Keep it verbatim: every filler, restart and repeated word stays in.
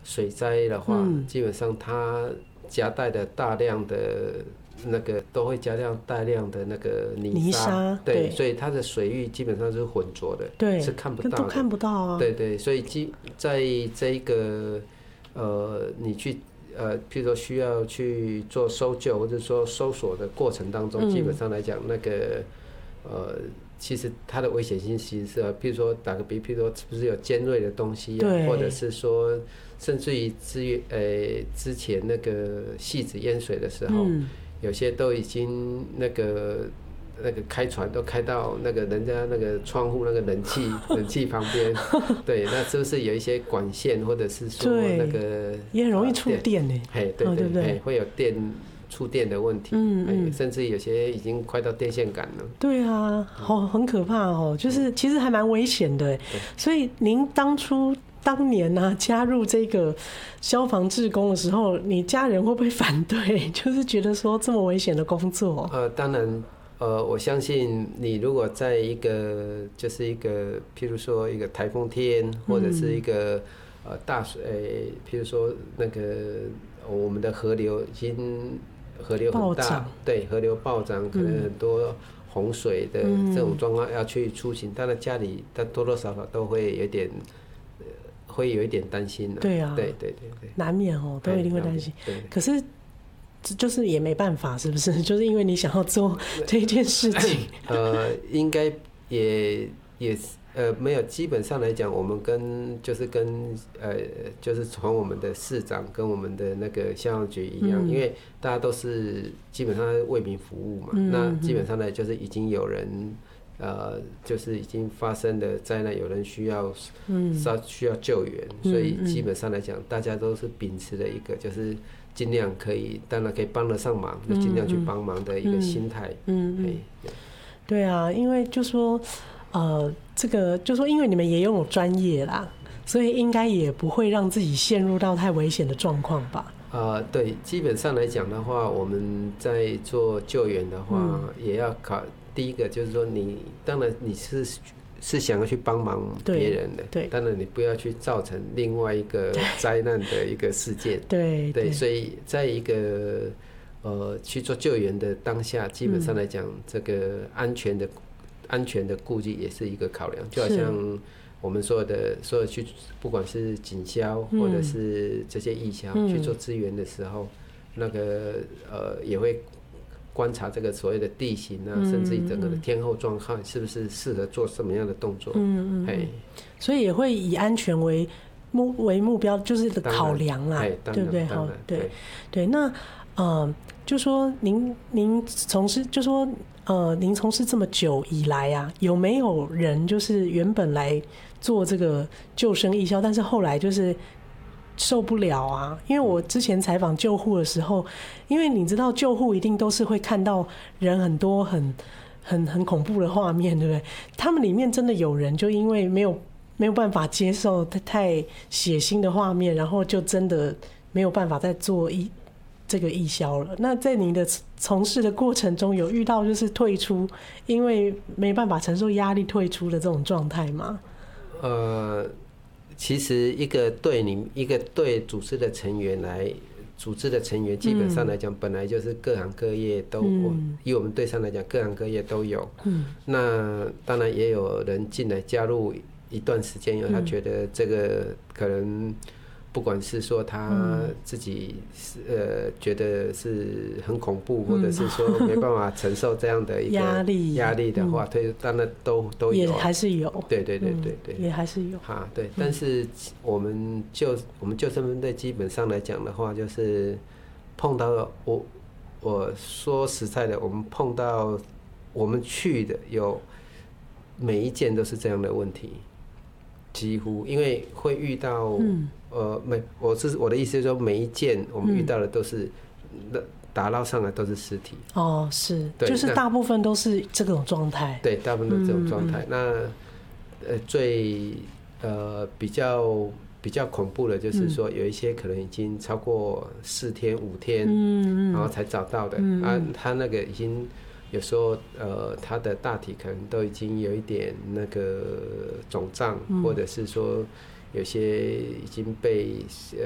水灾的话， 嗯基本上它夹带的大量的那个都会加量大量的那个泥沙， 泥沙对， 对所以它的水域基本上是浑浊的， 对， 是看不到的， 都看不到啊。 对对，所以基在这一个呃，你去呃，譬如说需要去做搜救或者说搜索的过程当中， 嗯基本上来讲，那个呃，其实它的危险性其实是，譬如说打个比，譬如说是不是有尖锐的东西啊，或者是说，甚至于之呃之前那个戏子淹水的时候， 嗯、 有些都已经那个。那个开船都开到那个人家那个窗户那个冷气冷气旁边，对，那是不是有一些管线或者是说那个也很容易触电呢？ 嘿，对 对,、哦、对不对？会有电触电的问题，嗯嗯，甚至有些已经快到电线杆了。 对啊，好、很可怕哦，就是其实还蛮危险的。所以您当初当年呢、啊、加入这个消防志工的时候，你家人会不会反对？就是觉得说这么危险的工作？ 呃，当然。呃，我相信你如果在一个就是一个，譬如说一个台风天，或者是一个、嗯、呃大水，欸、譬如说那个我们的河流已经河流很大，对，河流暴涨，可能很多洪水的这种状况要去出行，当然家里但多多少少都会有点，呃、会有一点担心的。 对啊， 对对对对， 难免哦，都一定会担心。 对， 可是。就是也没办法，是不是？就是因为你想要做这件事情。 呃，应该也也呃没有，基本上来讲，我们跟就是跟呃就是从我们的市长跟我们的那个消防局一样，嗯、因为大家都是基本上为民服务嘛，嗯、那基本上呢就是已经有人。呃，就是已经发生的灾难，有人需要，嗯，需要救援，嗯、所以基本上来讲，大家都是秉持了一个就是尽量可以，当然可以帮得上忙，就尽量去帮忙的一个心态。嗯嗯， 嗯，对啊，因为就说，呃，这个就说，因为你们也拥有专业啦，所以应该也不会让自己陷入到太危险的状况吧。 呃，对，基本上来讲的话，我们在做救援的话，嗯、也要考。第一个就是说你，你当然你是是想要去帮忙别人的， 对， 当然你不要去造成另外一个灾难的一个事件， 对对, 对，所以在一个呃去做救援的当下，基本上来讲，嗯、这个安全的安全的顾忌也是一个考量，就好像我们所有的所有去不管是警消或者是这些义消、嗯、去做支援的时候，那个呃也会。观察这个所谓的地形啊，嗯、甚至于整个的天候状况，是不是适合做什么样的动作？嗯嗯，所以也会以安全为目为目标，就是的考量啦，对不对？好，对对。那呃，就说您您从事，就说呃，您从事这么久以来啊，有没有人就是原本来做这个救生义消，但是后来就是受不了啊？因为我之前采访救护的时候，因为你知道救护一定都是会看到人很多很很很恐怖的画面，对不对？他们里面真的有人就因为没有没有办法接受太血腥的画面，然后就真的没有办法再做义这个义消了。那在你的从事的过程中，有遇到就是退出，因为没办法承受压力退出的这种状态吗？ 呃。其实一个队里一个队组织的成员来组织的成员，基本上来讲，本来就是各行各业都，嗯、以我们队上来讲，各行各业都有。嗯、那当然也有人进来加入一段时间以后，他觉得这个可能。不管是说他自己呃觉得是很恐怖，或者是说没办法承受这样的一个压力压力的话，对，当然都都有， 也还是有， 对对对对对， 也还是有哈，对。但是我们救我们救生分队基本上来讲的话，就是碰到我我说实在的，我们碰到我们去的有每一件都是这样的问题。几乎因为会遇到，嗯、呃，没，我是我的意思是说，每一件我们遇到的都是，嗯、打捞上来都是尸体。哦， 是，就是大部分都是这种状态。 对，大部分都是这种状态。嗯、那呃，最呃比较比较恐怖的就是说，有一些可能已经超过四天五天，嗯、然后才找到的，嗯、啊，他那个已经。有时候，呃，他的大体可能都已经有一点那个肿胀，嗯、或者是说有些已经被